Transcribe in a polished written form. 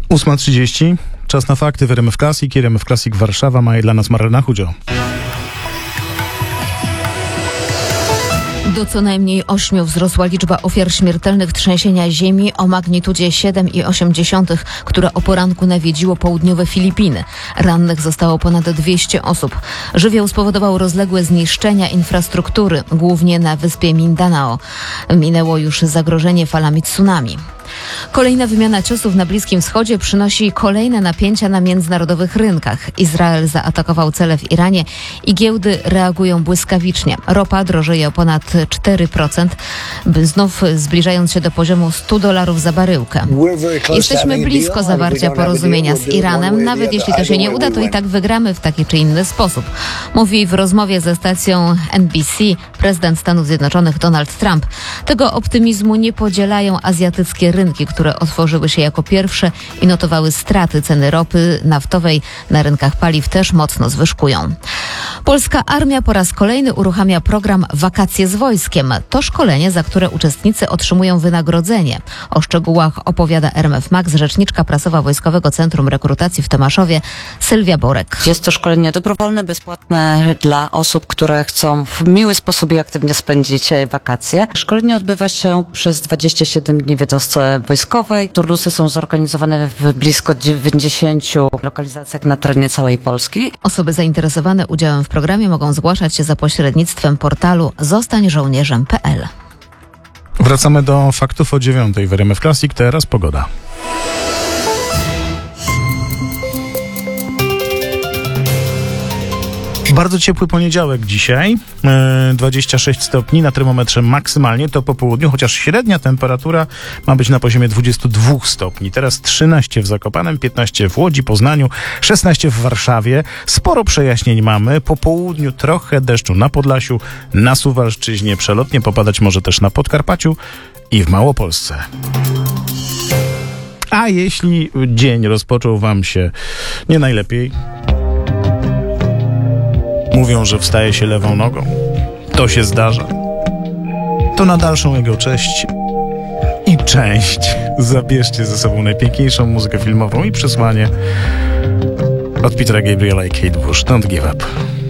8:30. Czas na fakty w RMF Classic. RMF Classic Warszawa ma je dla nas Marlena Chudzio. Do co najmniej 8 wzrosła liczba ofiar śmiertelnych trzęsienia ziemi o magnitudzie 7,8, które o poranku nawiedziło południowe Filipiny. Rannych zostało ponad 200 osób. Żywioł spowodował rozległe zniszczenia infrastruktury, głównie na wyspie Mindanao. Minęło już zagrożenie falami tsunami. Kolejna wymiana ciosów na Bliskim Wschodzie przynosi kolejne napięcia na międzynarodowych rynkach. Izrael zaatakował cele w Iranie i giełdy reagują błyskawicznie. Ropa drożeje o ponad 4%, znów zbliżając się do poziomu $100 za baryłkę. Jesteśmy blisko zawarcia porozumienia z Iranem. Nawet jeśli to się nie uda, to i tak wygramy w taki czy inny sposób. Mówi w rozmowie ze stacją NBC prezydent Stanów Zjednoczonych Donald Trump. Tego optymizmu nie podzielają azjatyckie rynki, które otworzyły się jako pierwsze i notowały straty. Ceny ropy naftowej na rynkach paliw też mocno zwyżkują. Polska armia po raz kolejny uruchamia program Wakacje z wojskiem. To szkolenie, za które uczestnicy otrzymują wynagrodzenie. O szczegółach opowiada RMF Max rzeczniczka prasowa Wojskowego Centrum Rekrutacji w Tomaszowie Sylwia Borek. Jest to szkolenie dobrowolne, bezpłatne dla osób, które chcą w miły sposób i aktywnie spędzić wakacje. Szkolenie odbywa się przez 27 dni w jednostce wojskowej. Turnusy są zorganizowane w blisko 90 lokalizacjach na terenie całej Polski. Osoby zainteresowane udziałem w programie mogą zgłaszać się za pośrednictwem portalu zostańżołnierzem.pl. Wracamy do faktów o 9:00 w RMF Classic. Teraz pogoda. Bardzo ciepły poniedziałek dzisiaj, 26 stopni na termometrze maksymalnie, to po południu, chociaż średnia temperatura ma być na poziomie 22 stopni. Teraz 13 w Zakopanem, 15 w Łodzi, Poznaniu, 16 w Warszawie. Sporo przejaśnień mamy, po południu trochę deszczu na Podlasiu, na Suwalszczyźnie, przelotnie popadać może też na Podkarpaciu i w Małopolsce. A jeśli dzień rozpoczął wam się nie najlepiej, mówią, że wstaje się lewą nogą. To się zdarza. To na dalszą jego cześć i część zabierzcie ze sobą najpiękniejszą muzykę filmową i przesłanie od Petera Gabriela i Kate Bush. Don't give up.